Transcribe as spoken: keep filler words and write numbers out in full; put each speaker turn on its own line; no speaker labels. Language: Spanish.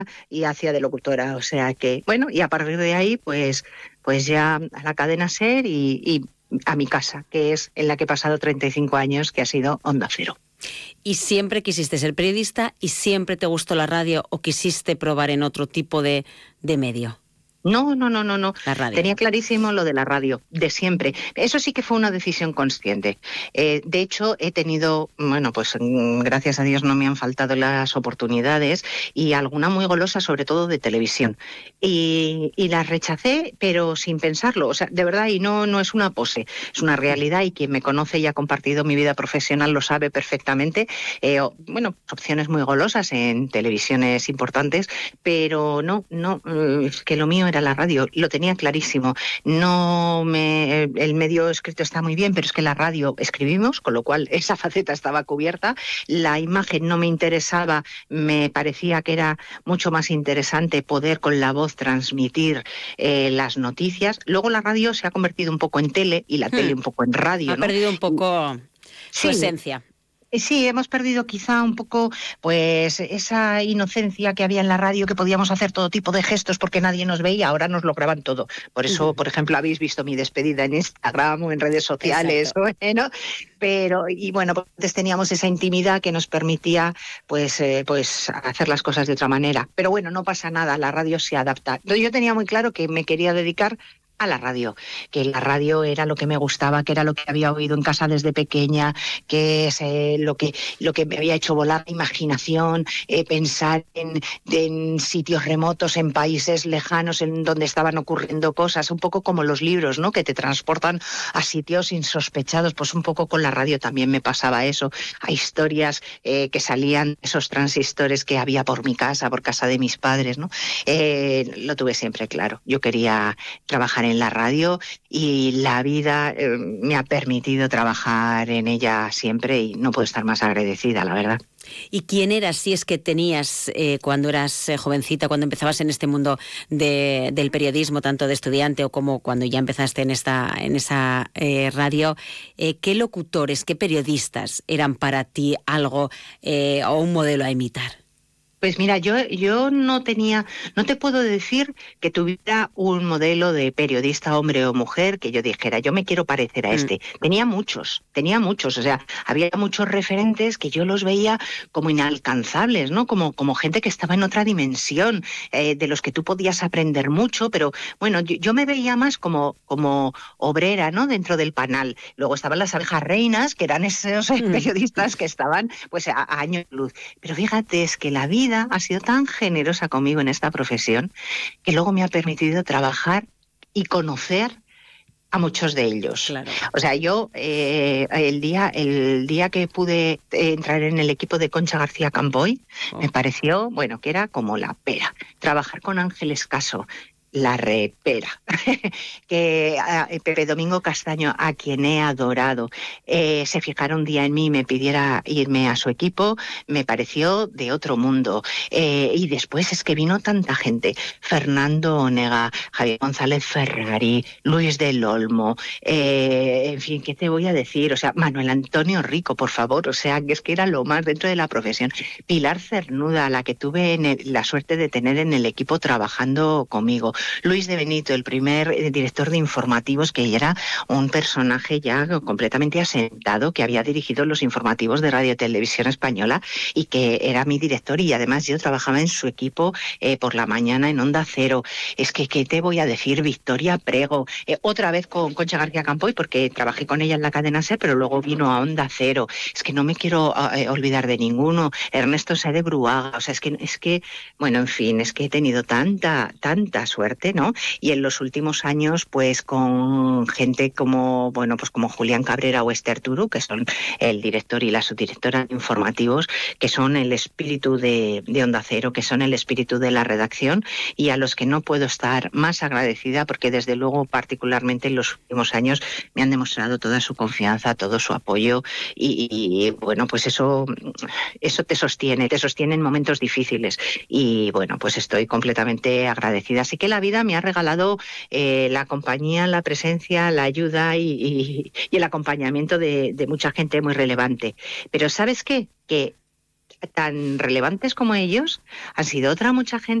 y hacía de locutora, o sea que, bueno, y a partir de ahí, pues, pues ya a la cadena SER y, y a mi casa, que es en la que he pasado treinta y cinco años, que ha sido Onda Cero.
¿Y siempre quisiste ser periodista y siempre te gustó la radio o quisiste probar en otro tipo de, de medio?
No, no, no, no, no.
La radio.
Tenía clarísimo lo de la radio, de siempre. Eso sí que fue una decisión consciente. Eh, de hecho, he tenido, bueno, pues gracias a Dios no me han faltado las oportunidades y alguna muy golosa, sobre todo de televisión. Y, y las rechacé, pero sin pensarlo. O sea, de verdad, y no, no es una pose, es una realidad y quien me conoce y ha compartido mi vida profesional lo sabe perfectamente. Eh, bueno, opciones muy golosas en televisiones importantes, pero no, no, es que lo mío era la radio, lo tenía clarísimo. No me, el medio escrito está muy bien, pero es que la radio escribimos, con lo cual esa faceta estaba cubierta. La imagen no me interesaba, me parecía que era mucho más interesante poder con la voz transmitir eh, las noticias. Luego la radio se ha convertido un poco en tele y la hmm. tele un poco en radio.
Ha
¿no?
perdido un poco su
sí.
esencia.
Sí, hemos perdido quizá un poco pues esa inocencia que había en la radio, que podíamos hacer todo tipo de gestos porque nadie nos veía, ahora nos lo graban todo. Por eso, uh-huh. por ejemplo, habéis visto mi despedida en Instagram o en redes sociales, ¿no? Pero, y bueno, pues antes teníamos esa intimidad que nos permitía pues, eh, pues hacer las cosas de otra manera. Pero bueno, no pasa nada, la radio se adapta. Yo tenía muy claro que me quería dedicar a la radio, que la radio era lo que me gustaba, que era lo que había oído en casa desde pequeña, que es eh, lo que lo que me había hecho volar la imaginación, eh, pensar en, en sitios remotos, en países lejanos, en donde estaban ocurriendo cosas, un poco como los libros, ¿no? Que te transportan a sitios insospechados. Pues un poco con la radio también me pasaba eso, a historias eh, que salían esos transistores que había por mi casa, por casa de mis padres, ¿no? Eh, lo tuve siempre claro. Yo quería trabajar en en la radio y la vida eh, me ha permitido trabajar en ella siempre y no puedo estar más agradecida, la verdad.
¿Y quién eras, si es que tenías, eh, cuando eras eh, jovencita, cuando empezabas en este mundo de, del periodismo, tanto de estudiante o como cuando ya empezaste en esta en esa eh, radio, eh, qué locutores, qué periodistas eran para ti algo eh, o un modelo a imitar?
Pues mira, yo, yo no tenía, no te puedo decir que tuviera un modelo de periodista, hombre o mujer, que yo dijera, yo me quiero parecer a este. Mm. Tenía muchos, tenía muchos, o sea, había muchos referentes que yo los veía como inalcanzables, ¿no? Como, como gente que estaba en otra dimensión, eh, de los que tú podías aprender mucho, pero bueno, yo, yo me veía más como, como obrera, ¿no? Dentro del panal. Luego estaban las abejas reinas, que eran esos mm. periodistas que estaban pues a, a años luz. Pero fíjate, es que la vida ha sido tan generosa conmigo en esta profesión que luego me ha permitido trabajar y conocer a muchos de ellos.
Claro.
O sea, yo eh, el día el día que pude entrar en el equipo de Concha García Campoy, oh. me pareció, bueno, que era como la pera. Trabajar con Ángeles Caso, la repera, que eh, Pepe Domingo Castaño, a quien he adorado, eh, se fijara un día en mí y me pidiera irme a su equipo, me pareció de otro mundo. Eh, y después es que vino tanta gente, Fernando Onega, Javier González Ferrari, Luis del Olmo, eh, en fin, ¿qué te voy a decir? O sea, Manuel Antonio Rico, por favor, o sea, que es que era lo más dentro de la profesión. Pilar Cernuda, la que tuve en el, la suerte de tener en el equipo trabajando conmigo. Luis de Benito, el primer eh, director de informativos, que era un personaje ya completamente asentado, que había dirigido los informativos de Radio Televisión Española y que era mi director, y además yo trabajaba en su equipo eh, por la mañana en Onda Cero. Es que, ¿qué te voy a decir? Victoria Prego, eh, otra vez con Concha García Campoy, porque trabajé con ella en la cadena SER, pero luego vino a Onda Cero. Es que no me quiero eh, olvidar de ninguno. Ernesto Saez Bruaga, o sea, es que, es que, bueno, en fin, es que he tenido tanta, tanta suerte, ¿no? Y en los últimos años, pues con gente como, bueno, pues como Julián Cabrera o Esther Turu, que son el director y la subdirectora de informativos, que son el espíritu de, de Onda Cero, que son el espíritu de la redacción, y a los que no puedo estar más agradecida, porque desde luego, particularmente en los últimos años, me han demostrado toda su confianza, todo su apoyo, y, y bueno, pues eso, eso te sostiene, te sostiene en momentos difíciles, y bueno, pues estoy completamente agradecida. Así que la vida me ha regalado eh, la compañía, la presencia, la ayuda y, y, y el acompañamiento de, de mucha gente muy relevante. Pero ¿sabes qué? Que tan relevantes como ellos han sido otra mucha gente